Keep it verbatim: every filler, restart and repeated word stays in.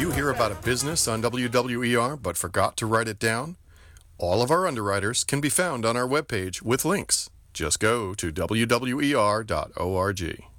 you hear about a business on W W E R but forgot to write it down? All of our underwriters can be found on our webpage with links. Just go to W W E R dot org.